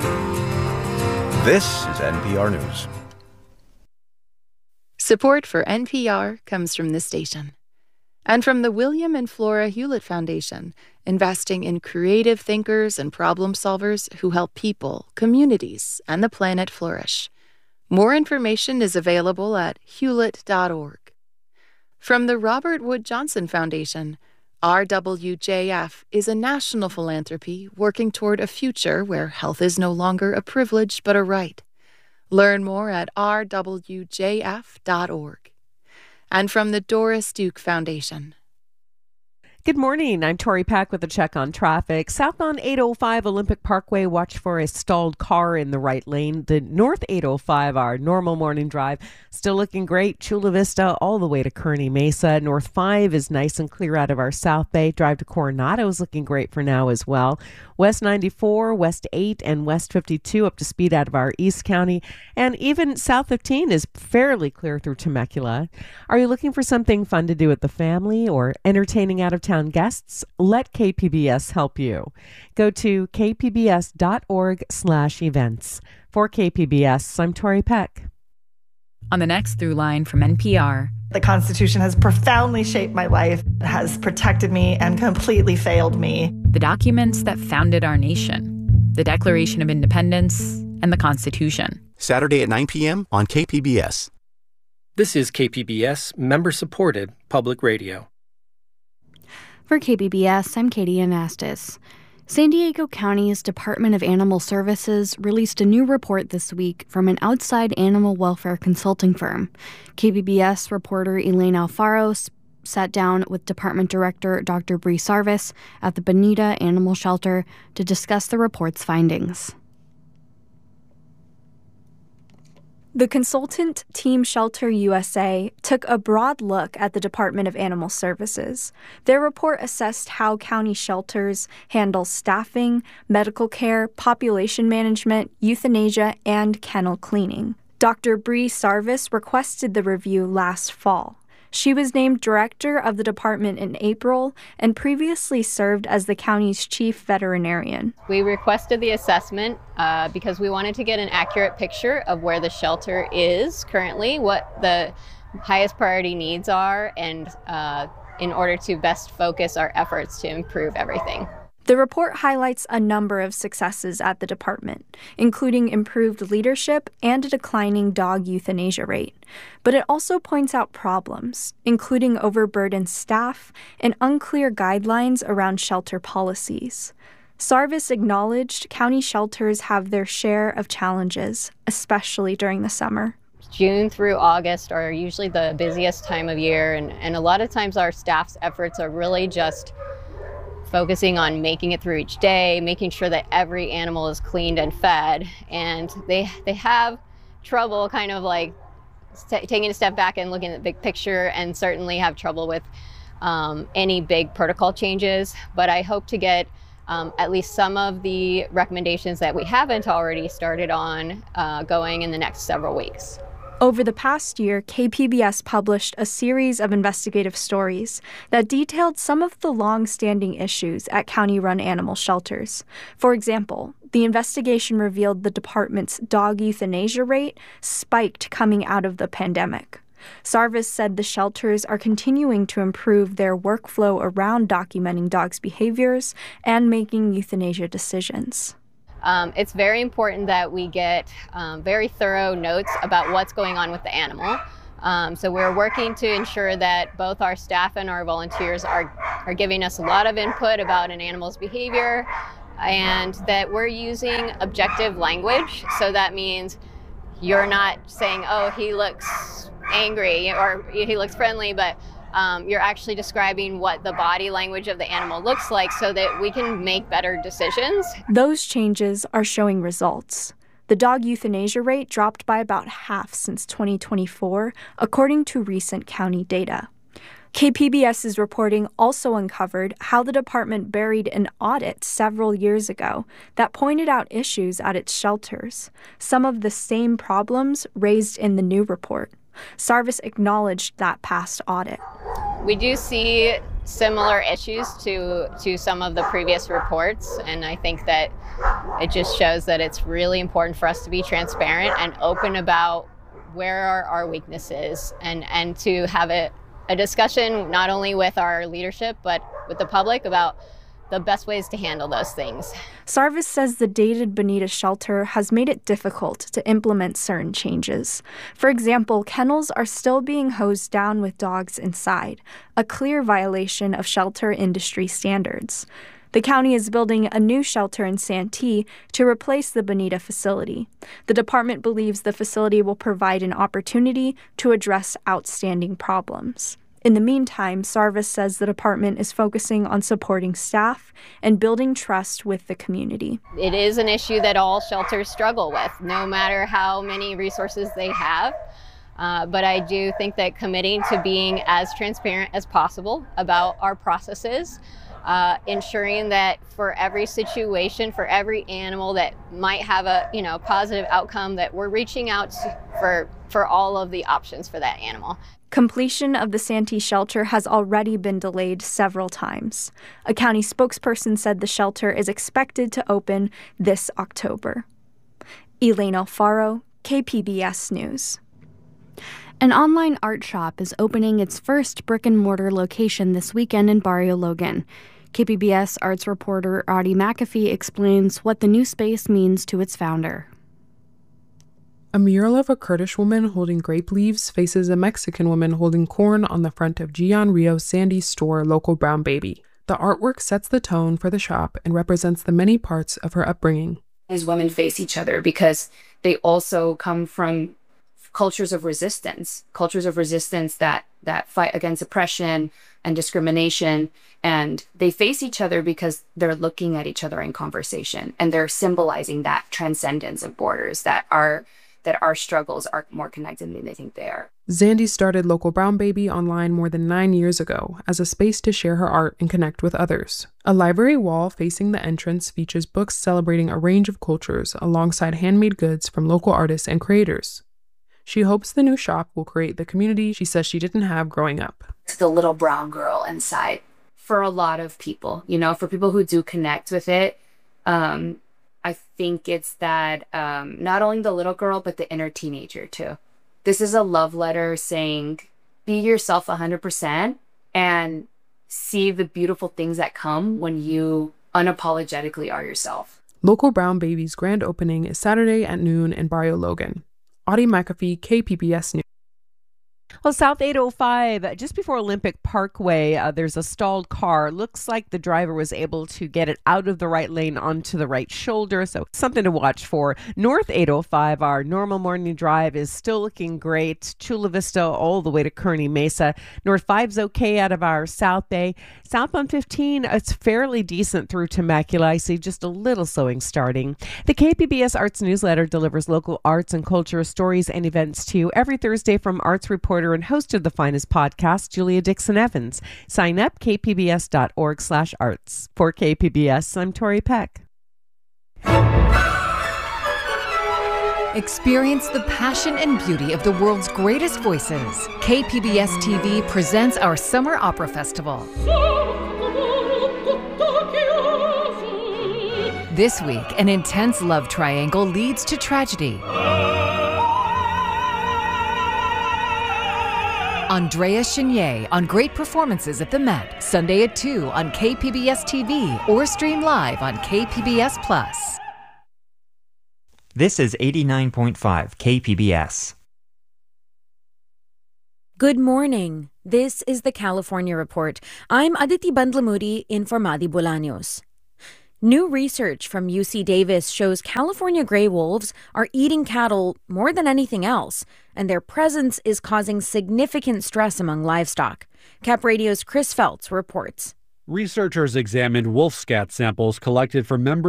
This is NPR News. Support for NPR comes from this station and from the William and Flora Hewlett Foundation, investing in creative thinkers and problem solvers who help people, communities, and the planet flourish. More information is available at hewlett.org. From the Robert Wood Johnson Foundation, RWJF is a national philanthropy working toward a future where health is no longer a privilege but a right. Learn more at rwjf.org. And from the Doris Duke Foundation. Good morning. I'm Tori Peck with a check on traffic. Southbound 805 Olympic Parkway, watch for a stalled car in the right lane. The North 805, our normal morning drive, still looking great. Chula Vista all the way to Kearney Mesa. North 5 is nice and clear out of our South Bay. Drive to Coronado is looking great for now as well. West 94, West 8, and West 52 up to speed out of our East County. And even South 15 is fairly clear through Temecula. Are you looking for something fun to do with the family or entertaining out-of-town guests? Let KPBS help you. Go to kpbs.org/events. For KPBS, I'm Tori Peck. On the next Through Line from NPR. The Constitution has profoundly shaped my life, has protected me, and completely failed me. The documents that founded our nation. The Declaration of Independence and the Constitution. Saturday at 9 p.m. on KPBS. This is KPBS, member-supported public radio. For KPBS, I'm Katie Anastas. San Diego County's Department of Animal Services released a new report this week from an outside animal welfare consulting firm. KPBS reporter Elaine Alfaro sat down with Department Director Dr. Bree Sarvis at the Bonita Animal Shelter to discuss the report's findings. The consultant Team Shelter USA took a broad look at the Department of Animal Services. Their report assessed how county shelters handle staffing, medical care, population management, euthanasia, and kennel cleaning. Dr. Bree Sarvis requested the review last fall. She was named director of the department in April and previously served as the county's chief veterinarian. We requested the assessment because we wanted to get an accurate picture of where the shelter is currently, what the highest priority needs are, and in order to best focus our efforts to improve everything. The report highlights a number of successes at the department, including improved leadership and a declining dog euthanasia rate. But it also points out problems, including overburdened staff and unclear guidelines around shelter policies. Sarvis acknowledged county shelters have their share of challenges, especially during the summer. June through August are usually the busiest time of year, and a lot of times our staff's efforts are really just focusing on making it through each day, making sure that every animal is cleaned and fed. And they have trouble kind of like taking a step back and looking at the big picture, and certainly have trouble with any big protocol changes. But I hope to get at least some of the recommendations that we haven't already started on going in the next several weeks. Over the past year, KPBS published a series of investigative stories that detailed some of the long-standing issues at county-run animal shelters. For example, the investigation revealed the department's dog euthanasia rate spiked coming out of the pandemic. Sarvis said the shelters are continuing to improve their workflow around documenting dogs' behaviors and making euthanasia decisions. It's very important that we get very thorough notes about what's going on with the animal. So we're working to ensure that both our staff and our volunteers are giving us a lot of input about an animal's behavior, and that we're using objective language. So that means you're not saying, oh, he looks angry or he looks friendly, but you're actually describing what the body language of the animal looks like so that we can make better decisions. Those changes are showing results. The dog euthanasia rate dropped by about half since 2024, according to recent county data. KPBS's reporting also uncovered how the department buried an audit several years ago that pointed out issues at its shelters, some of the same problems raised in the new report. Sarvis acknowledged that past audit. We do see similar issues to some of the previous reports, and I think that it just shows that it's really important for us to be transparent and open about where are our weaknesses, and to have a discussion not only with our leadership but with the public about the best ways to handle those things. Sarvis says the dated Bonita shelter has made it difficult to implement certain changes. For example, kennels are still being hosed down with dogs inside, a clear violation of shelter industry standards. The county is building a new shelter in Santee to replace the Bonita facility. The department believes the facility will provide an opportunity to address outstanding problems. In the meantime, Sarvis says the department is focusing on supporting staff and building trust with the community. It is an issue that all shelters struggle with, no matter how many resources they have. But I do think that committing to being as transparent as possible about our processes, ensuring that for every situation, for every animal that might have a positive outcome, that we're reaching out for all of the options for that animal. Completion of the Santee shelter has already been delayed several times. A county spokesperson said the shelter is expected to open this October. Elaine Alfaro, KPBS News. An online art shop is opening its first brick-and-mortar location this weekend in Barrio Logan. KPBS arts reporter Audie McAfee explains what the new space means to its founder. A mural of a Kurdish woman holding grape leaves faces a Mexican woman holding corn on the front of Gian Rio Sandy's store, Local Brown Baby. The artwork sets the tone for the shop and represents the many parts of her upbringing. These women face each other because they also come from cultures of resistance that fight against oppression and discrimination. And they face each other because they're looking at each other in conversation, and they're symbolizing that transcendence of borders, that our struggles are more connected than they think they are. Zandy started Local Brown Baby online more than 9 years ago as a space to share her art and connect with others. A library wall facing the entrance features books celebrating a range of cultures alongside handmade goods from local artists and creators. She hopes the new shop will create the community she says she didn't have growing up. It's the little brown girl inside for a lot of people, for people who do connect with it. I think it's that not only the little girl, but the inner teenager too. This is a love letter saying, be yourself 100% and see the beautiful things that come when you unapologetically are yourself. Local Brown Baby's grand opening is Saturday at noon in Barrio Logan. Audie McAfee, KPBS News. Well, South 805, just before Olympic Parkway, there's a stalled car. Looks like the driver was able to get it out of the right lane onto the right shoulder, so something to watch for. North 805, our normal morning drive is still looking great. Chula Vista all the way to Kearney Mesa. North 5's okay out of our South Bay. Southbound 15, it's fairly decent through Temecula. I see just a little slowing starting. The KPBS Arts newsletter delivers local arts and culture stories and events to you every Thursday from arts reporter and host of the finest podcast, Julia Dixon Evans. Sign up, kpbs.org/arts. For KPBS, I'm Tori Peck. Experience the passion and beauty of the world's greatest voices. KPBS TV presents our Summer Opera Festival. This week, an intense love triangle leads to tragedy. Andrea Chenier on great performances at the Met, Sunday at 2 on KPBS TV or stream live on KPBS Plus. This is 89.5 KPBS. Good morning. This is the California Report. I'm Aditi Bandlamudi in for Madi Bolaños. New research from UC Davis shows California gray wolves are eating cattle more than anything else, and their presence is causing significant stress among livestock. Cap Radio's Chris Feltz reports. Researchers examined wolf scat samples collected from members